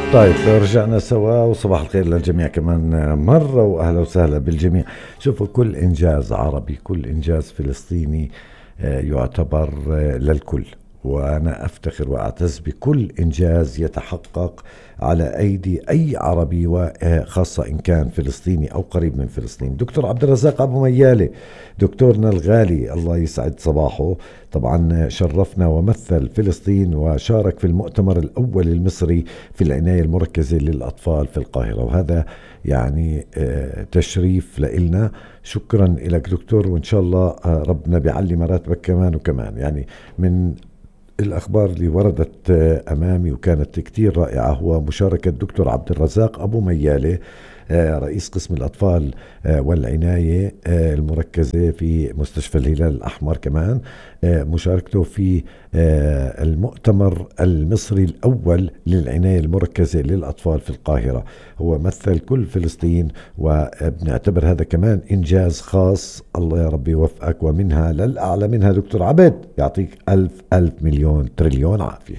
طيب رجعنا سوا وصباح الخير للجميع كمان مرة وأهلا وسهلا بالجميع. شوفوا، كل إنجاز عربي، كل إنجاز فلسطيني يعتبر للكل، وأنا أفتخر وأعتز بكل إنجاز يتحقق على أيدي أي عربي، وخاصة إن كان فلسطيني أو قريب من فلسطين. دكتور عبد الرزاق أبو ميالي، دكتورنا الغالي الله يسعد صباحه، طبعا شرفنا ومثل فلسطين وشارك في المؤتمر الأول المصري في العناية المركزة للأطفال في القاهرة، وهذا يعني تشريف لإلنا. شكرا لك دكتور، وإن شاء الله ربنا بيعلي مراتبك كمان وكمان. يعني من الأخبار اللي وردت أمامي وكانت كتير رائعة هو مشاركة دكتور عبد الرزاق أبو ميالة، رئيس قسم الأطفال والعناية المركزة في مستشفى الهلال الأحمر، كمان مشاركته في المؤتمر المصري الأول للعناية المركزة للأطفال في القاهرة. هو مثل كل فلسطين، وبنعتبر هذا كمان إنجاز خاص. الله يا رب يوفقك، ومنها للأعلى منها دكتور عبد، يعطيك ألف ألف مليون تريليون عافية.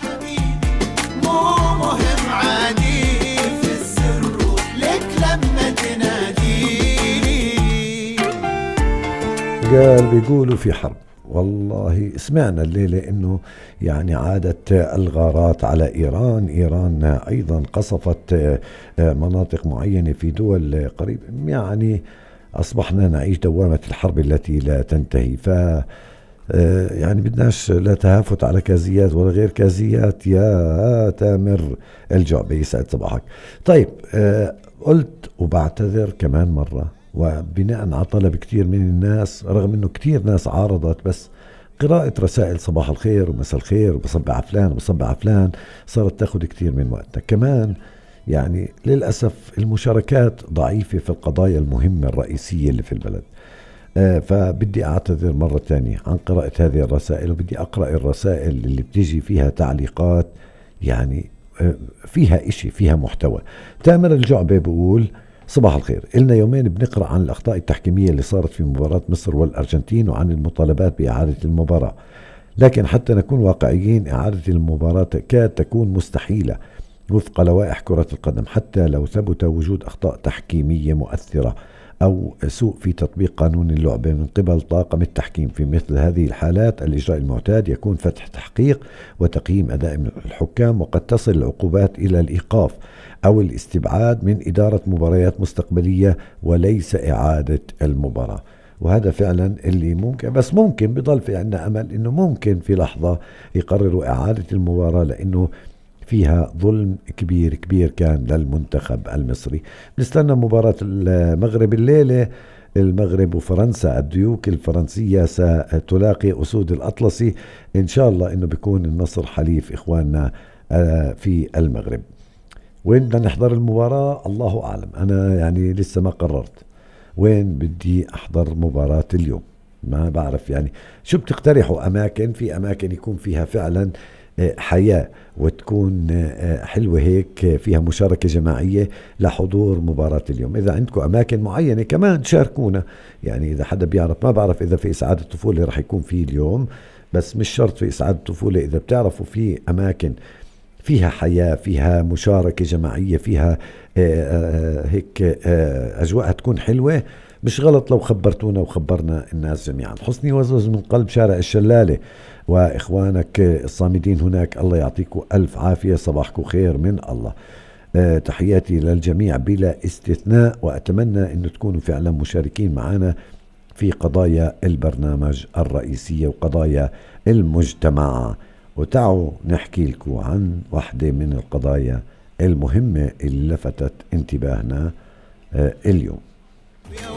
قال بيقولوا في حرب. والله سمعنا الليلة انه يعني عادت الغارات على ايران. ايران ايضا قصفت مناطق معينة في دول قريبة. يعني اصبحنا نعيش دوامة الحرب التي لا تنتهي. ف يعني بدناش لا تهافت على كازيات ولا غير كازيات. يا تامر الجعبي يسعد صباحك. طيب قلت وبعتذر كمان مرة، وبناء على طلب كتير من الناس، رغم انه كتير ناس عارضت، بس قراءة رسائل صباح الخير ومساء الخير وبصبع على فلان وبصبع على فلان صارت تاخد كتير من وقتنا. كمان يعني للأسف المشاركات ضعيفة في القضايا المهمة الرئيسية اللي في البلد. فبدي أعتذر مرة تانية عن قراءة هذه الرسائل، وبدي أقرأ الرسائل اللي بتيجي فيها تعليقات يعني فيها إشي، فيها محتوى. تامر الجعبي بيقول: صباح الخير، إلنا يومين بنقرأ عن الأخطاء التحكيمية اللي صارت في مباراة مصر والأرجنتين وعن المطالبات بإعادة المباراة، لكن حتى نكون واقعيين إعادة المباراة تكاد تكون مستحيلة وفق لوائح كرة القدم، حتى لو ثبت وجود أخطاء تحكيمية مؤثرة أو سوء في تطبيق قانون اللعبة من قبل طاقم التحكيم. في مثل هذه الحالات الإجراء المعتاد يكون فتح تحقيق وتقييم أداء الحكام، وقد تصل العقوبات إلى الإيقاف أو الاستبعاد من إدارة مباريات مستقبلية وليس إعادة المباراة. وهذا فعلا اللي ممكن، بس ممكن بضل في عندنا أمل إنه ممكن في لحظة يقرروا إعادة المباراة، لأنه فيها ظلم كبير كبير كان للمنتخب المصري. بنستنى مباراة المغرب الليلة، المغرب وفرنسا، الديوك الفرنسية ستلاقي أسود الأطلسي. إن شاء الله إنه بيكون النصر حليف إخواننا في المغرب. وين بدنا نحضر المباراة الله أعلم، أنا يعني لسه ما قررت وين بدي أحضر مباراة اليوم. ما بعرف يعني شو بتقترحوا أماكن، في أماكن يكون فيها فعلا حياة وتكون حلوة هيك، فيها مشاركة جماعية لحضور مباراة اليوم. إذا عندكم أماكن معينة كمان شاركونا، يعني إذا حدا بيعرف. ما بعرف إذا في إسعاد الطفولة رح يكون فيه اليوم، بس مش شرط في إسعاد الطفولة. إذا بتعرفوا في أماكن فيها حياة، فيها مشاركة جماعية، فيها هيك أجواء تكون حلوة، مش غلط لو خبرتونا وخبرنا الناس جميعا. حسني وزوز من قلب شارع الشلالة، وإخوانك الصامدين هناك الله يعطيكم ألف عافية، صباحكم خير من الله. تحياتي للجميع بلا استثناء، وأتمنى أن تكونوا فعلا مشاركين معنا في قضايا البرنامج الرئيسية وقضايا المجتمع. وتعوا نحكي لكم عن واحدة من القضايا المهمة اللي لفتت انتباهنا اليوم.